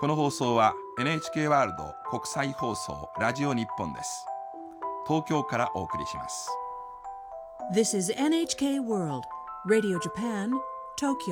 この放送は NHK ワールド国際放送ラジオ日本です。東京からお送りします。 This is NHK World Radio Japan, Tokyo